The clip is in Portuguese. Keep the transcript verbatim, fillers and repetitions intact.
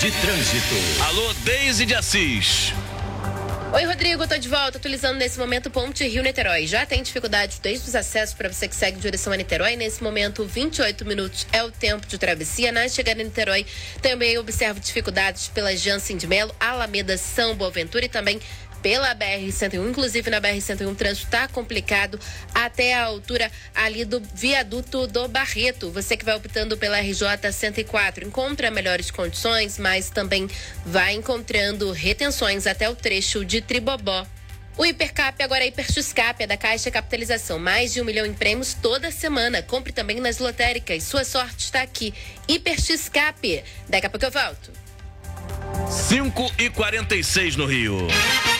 De trânsito. Alô, Deise de Assis. Oi, Rodrigo, tô de volta, atualizando nesse momento Ponte Rio-Niterói. Já tem dificuldades desde os acessos para você que segue em direção a Niterói. Nesse momento, vinte e oito minutos é o tempo de travessia. Na chegada em Niterói, também observo dificuldades pela Jansen de Melo, Alameda São Boaventura e também pela B R cento e um, inclusive na B R cento e um o trânsito está complicado até a altura ali do viaduto do Barreto. Você que vai optando pela R J cento e quatro encontra melhores condições, mas também vai encontrando retenções até o trecho de Tribobó. O Hipercap agora é Hiperxcap, é da Caixa Capitalização. Mais de um milhão em prêmios toda semana. Compre também nas lotéricas. Sua sorte está aqui. Hiperxcap. Daqui a pouco eu volto. cinco e quarenta e seis no Rio.